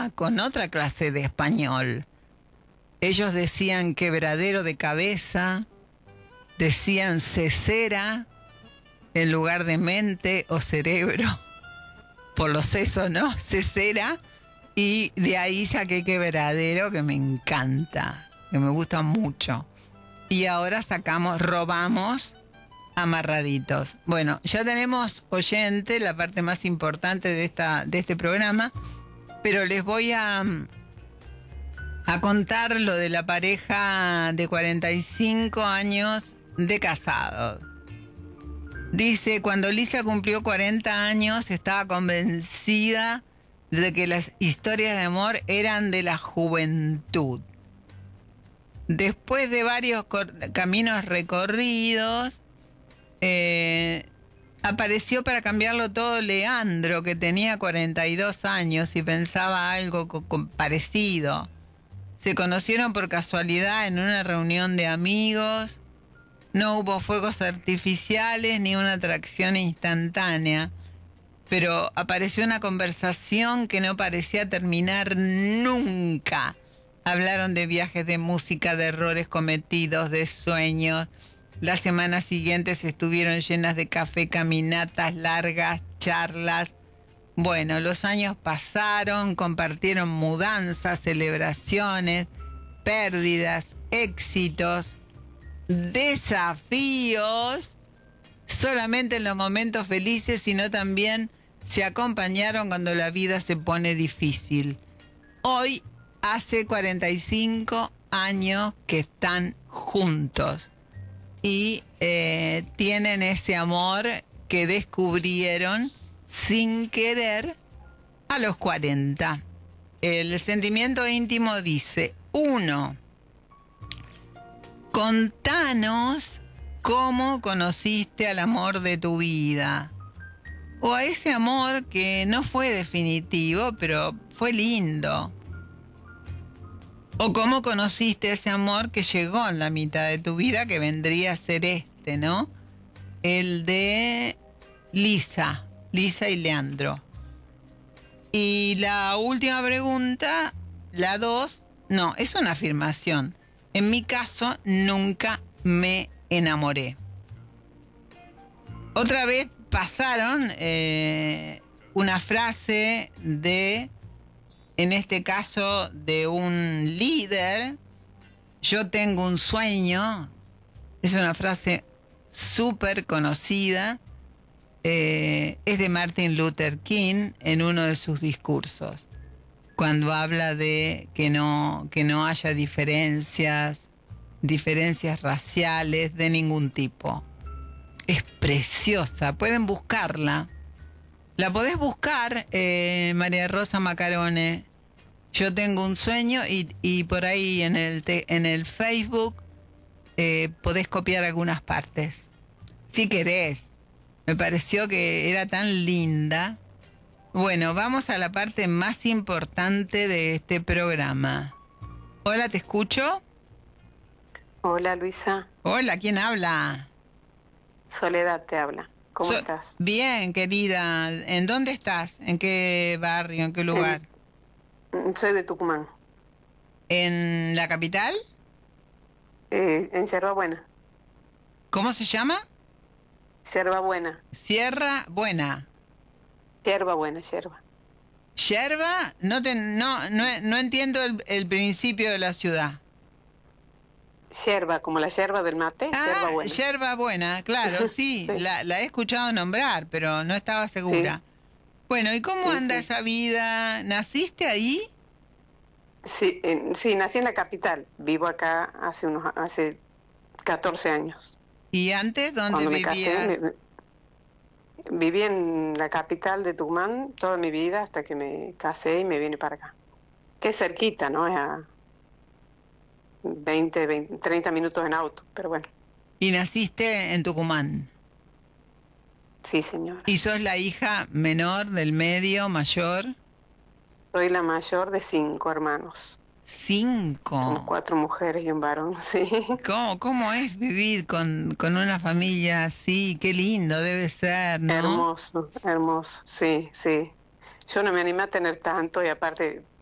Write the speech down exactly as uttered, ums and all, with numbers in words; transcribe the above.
hablaba con otra clase de español. Ellos decían quebradero de cabeza, decían cesera en lugar de mente o cerebro, por los sesos, ¿no? Cesera, y de ahí saqué quebradero, que me encanta, que me gusta mucho. Y ahora sacamos, robamos amarraditos. Bueno, ya tenemos oyente, la parte más importante de, esta, de este programa, pero les voy a, a contar lo de la pareja de cuarenta y cinco años de casados. Dice, cuando Lisa cumplió cuarenta años, estaba convencida de que las historias de amor eran de la juventud. Después de varios cor- caminos recorridos, eh, apareció para cambiarlo todo Leandro, que tenía cuarenta y dos años y pensaba algo co- co- parecido. Se conocieron por casualidad en una reunión de amigos. No hubo fuegos artificiales ni una atracción instantánea, pero apareció una conversación que no parecía terminar nunca. Hablaron de viajes, de música, de errores cometidos, de sueños. Las semanas siguientes estuvieron llenas de café, caminatas largas, charlas. Bueno, los años pasaron, compartieron mudanzas, celebraciones, pérdidas, éxitos, desafíos, solamente en los momentos felices, sino también se acompañaron cuando la vida se pone difícil. Hoy hace cuarenta y cinco años que están juntos y eh, tienen ese amor que descubrieron sin querer a los cuarenta. El sentimiento íntimo dice, uno, contanos cómo conociste al amor de tu vida. O a ese amor que no fue definitivo, pero fue lindo. O cómo conociste ese amor que llegó en la mitad de tu vida, que vendría a ser este, ¿no? El de Lisa, Lisa y Leandro. Y la última pregunta, la dos, no, es una afirmación. En mi caso, nunca me enamoré. Otra vez pasaron eh, una frase de, en este caso, de un líder. Yo tengo un sueño. Es una frase súper conocida. Eh, es de Martin Luther King en uno de sus discursos, cuando habla de que no, que no haya diferencias, diferencias raciales de ningún tipo. Es preciosa, pueden buscarla. La podés buscar, eh, María Rosa Macarone. Yo tengo un sueño y, y por ahí en el, te, en el Facebook eh, podés copiar algunas partes. Si querés. Me pareció que era tan linda. Bueno, vamos a la parte más importante de este programa. Hola, ¿te escucho? Hola, Luisa. Hola, ¿quién habla? Soledad te habla. ¿Cómo So- estás? Bien, querida. ¿En dónde estás? ¿En qué barrio? ¿En qué lugar? En- soy de Tucumán, ¿En la capital? eh, en Yerba Buena. ¿Cómo se llama? Yerba Buena. Sierra Buena. Yerba Buena, Yerba. ¿Yerba? No, te, no, no, no entiendo el, el principio de la ciudad. Yerba, como la yerba del mate, Ah, Yerba Buena. Yerba Buena, claro, sí, Sí, la, la he escuchado nombrar, pero no estaba segura. sí, Bueno, ¿y cómo sí, anda sí. esa vida? ¿Naciste ahí? Sí, en- sí, nací en la capital. Vivo acá hace unos, hace catorce años. ¿Y antes dónde Cuando me casé, vivías? me- me- viví en la capital de Tucumán toda mi vida hasta que me casé y me vine para acá. Que es cerquita, ¿no? Es a veinte, veinte, treinta minutos en auto, pero bueno. Y naciste en Tucumán. Sí, señora. ¿Y sos la hija menor, del medio, mayor? Soy la mayor de cinco hermanos. Somos Cinco. cuatro mujeres y un varón, sí. ¿Cómo, cómo es vivir con, con una familia así? Qué lindo debe ser, ¿no? Hermoso, hermoso, sí, sí. Yo no me animé a tener tanto y aparte